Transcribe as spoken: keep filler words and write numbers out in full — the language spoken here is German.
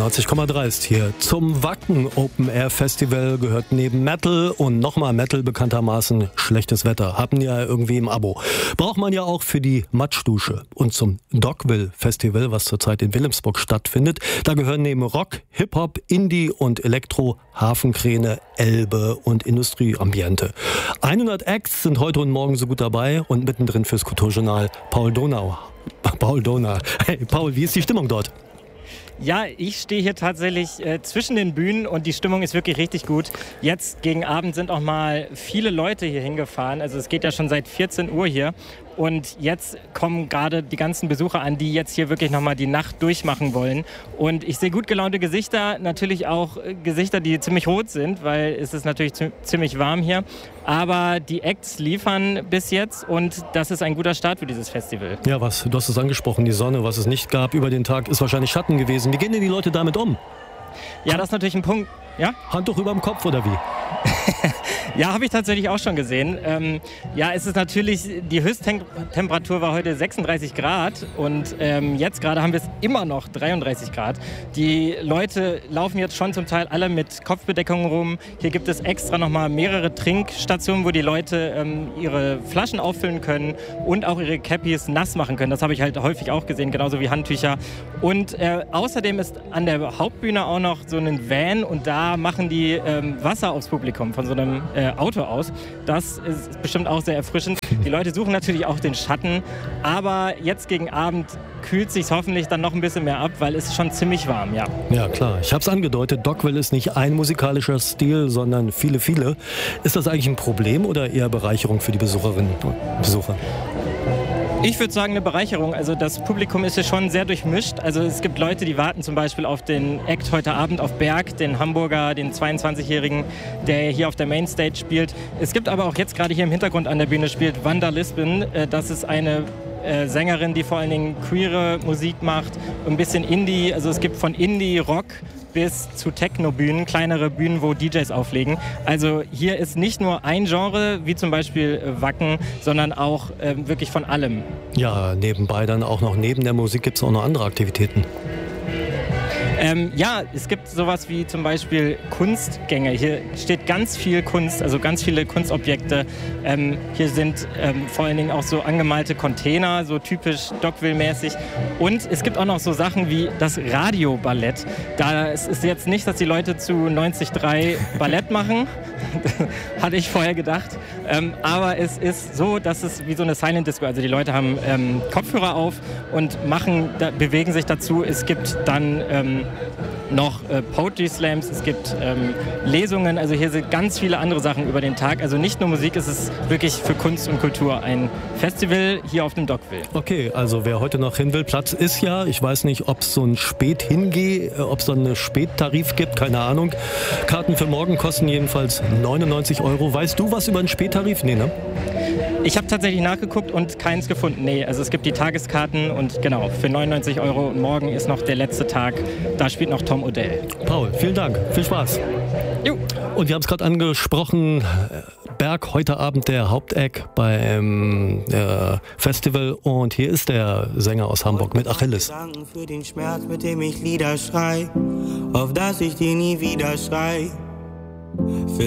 neunzig Komma drei ist hier. Zum Wacken Open Air Festival gehört neben Metal und nochmal Metal bekanntermaßen schlechtes Wetter. Haben ja irgendwie im Abo. Braucht man ja auch für die Matschdusche. Und zum Dogville Festival, was zurzeit in Wilhelmsburg stattfindet, da gehören neben Rock, Hip-Hop, Indie und Elektro, Hafenkräne, Elbe und Industrieambiente. hundert Acts sind heute und morgen so gut dabei und mittendrin fürs Kulturjournal Paul Donau. Paul Donau. Hey Paul, wie ist die Stimmung dort? Ja, ich stehe hier tatsächlich äh, zwischen den Bühnen und die Stimmung ist wirklich richtig gut. Jetzt gegen Abend sind auch mal viele Leute hier hingefahren. Also es geht ja schon seit vierzehn Uhr hier. Und jetzt kommen gerade die ganzen Besucher an, die jetzt hier wirklich nochmal die Nacht durchmachen wollen. Und ich sehe gut gelaunte Gesichter, natürlich auch Gesichter, die ziemlich rot sind, weil es ist natürlich ziemlich warm hier. Aber die Acts liefern bis jetzt und das ist ein guter Start für dieses Festival. Ja, was, du hast es angesprochen, die Sonne, was es nicht gab über den Tag, ist wahrscheinlich Schatten gewesen. Wie gehen denn die Leute damit um? Ja, das ist natürlich ein Punkt. Ja? Handtuch überm Kopf oder wie? Ja, habe ich tatsächlich auch schon gesehen. Ähm, ja, es ist natürlich, die Höchsttemperatur war heute sechsunddreißig Grad und ähm, jetzt gerade haben wir es immer noch dreiunddreißig Grad. Die Leute laufen jetzt schon zum Teil alle mit Kopfbedeckungen rum. Hier gibt es extra nochmal mehrere Trinkstationen, wo die Leute ähm, ihre Flaschen auffüllen können und auch ihre Cappies nass machen können. Das habe ich halt häufig auch gesehen, genauso wie Handtücher. Und äh, außerdem ist an der Hauptbühne auch noch so ein Van und da machen die ähm, Wasser aufs Publikum von so einem äh, Auto aus. Das ist bestimmt auch sehr erfrischend. Die Leute suchen natürlich auch den Schatten, aber jetzt gegen Abend kühlt sich hoffentlich dann noch ein bisschen mehr ab, weil es ist schon ziemlich warm, ja. Ja, klar. Ich habe es angedeutet, Dogville ist nicht ein musikalischer Stil, sondern viele, viele. Ist das eigentlich ein Problem oder eher Bereicherung für die Besucherinnen und Besucher? Ich würde sagen, eine Bereicherung. Also das Publikum ist hier schon sehr durchmischt. Also es gibt Leute, die warten zum Beispiel auf den Act heute Abend auf Berg, den Hamburger, den zweiundzwanzigjährigen, der hier auf der Mainstage spielt. Es gibt aber auch jetzt gerade hier im Hintergrund an der Bühne spielt Wanda Lisbon. Das ist eine äh, Sängerin, die vor allen Dingen queere Musik macht, ein bisschen Indie. Also es gibt von Indie, Rock bis zu Techno-Bühnen, kleinere Bühnen, wo D Js auflegen. Also hier ist nicht nur ein Genre, wie zum Beispiel Wacken, sondern auch äh, wirklich von allem. Ja, nebenbei dann auch noch, neben der Musik gibt es auch noch andere Aktivitäten. Ähm, ja, es gibt sowas wie zum Beispiel Kunstgänge. Hier steht ganz viel Kunst, also ganz viele Kunstobjekte. Ähm, hier sind ähm, vor allen Dingen auch so angemalte Container, so typisch Dogville-mäßig. Und es gibt auch noch so Sachen wie das Radioballett. Da es ist jetzt nicht, dass die Leute zu neunzig Komma drei Ballett machen, hatte ich vorher gedacht. Ähm, aber es ist so, dass es wie so eine Silent Disco, also die Leute haben ähm, Kopfhörer auf und machen, da, bewegen sich dazu. Es gibt dann ähm, noch äh, Poetry Slams, es gibt ähm, Lesungen, also hier sind ganz viele andere Sachen über den Tag. Also nicht nur Musik, es ist wirklich für Kunst und Kultur ein Festival hier auf dem Dogville. Okay, also wer heute noch hin will, Platz ist ja, ich weiß nicht, ob es so ein Spät-Hingeh, ob es so einen Spättarif gibt, keine Ahnung. Karten für morgen kosten jedenfalls neunundneunzig Euro. Weißt du was über einen Spättarif? Nee, ne? Ich habe tatsächlich nachgeguckt und keins gefunden. Nee, also es gibt die Tageskarten und genau, für neunundneunzig Euro. Und morgen ist noch der letzte Tag. Da spielt noch Tom Odell. Paul, vielen Dank. Viel Spaß. Jo. Und wir haben es gerade angesprochen, Berg, heute Abend der Haupteck beim äh, Festival. Und hier ist der Sänger aus Hamburg mit Achilles. Danke für den Schmerz, mit dem ich Lieder schrei, auf dass ich dir nie wieder schrei.